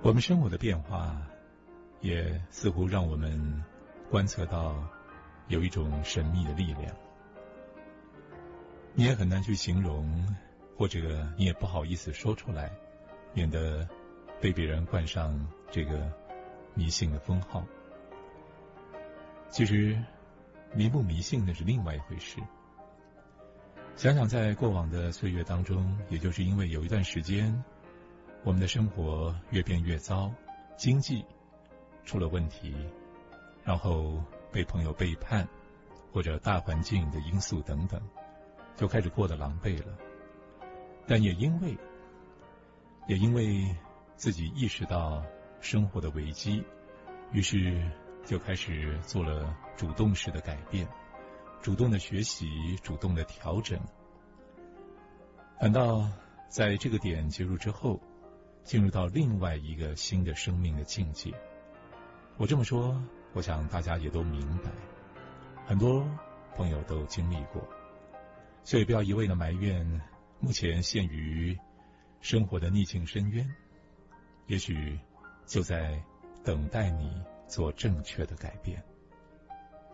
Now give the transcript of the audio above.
我们生活的变化，也似乎让我们观测到有一种神秘的力量。你也很难去形容，或者你也不好意思说出来，免得被别人冠上这个迷信的封号。其实迷不迷信那是另外一回事。想想在过往的岁月当中，也就是因为有一段时间我们的生活越变越糟，经济出了问题，然后被朋友背叛，或者大环境的因素等等，就开始过得狼狈了。但也因为自己意识到生活的危机，于是就开始做了主动式的改变，主动的学习，主动的调整。反倒在这个点结束之后，进入到另外一个新的生命的境界。我这么说，我想大家也都明白，很多朋友都经历过，所以不要一味的埋怨目前陷于生活的逆境深渊，也许就在等待你做正确的改变。